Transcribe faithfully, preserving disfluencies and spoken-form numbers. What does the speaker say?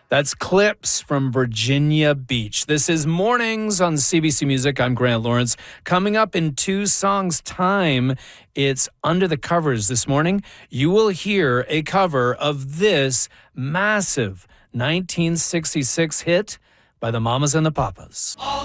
That's Clips from Virginia Beach. This is Mornings on C B C Music. I'm Grant Lawrence. Coming up in two songs' time, it's Under the Covers. This morning, you will hear a cover of this massive nineteen sixty-six hit by the Mamas and the Papas.